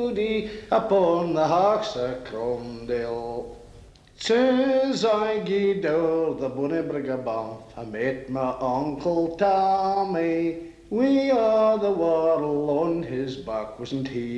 Judy upon the Hawks of Cromdale. 'Tis I gied o'er the Bonnie-Brig-a-Banff, I met my Uncle Tommy. We all the world on his back, wasn't he?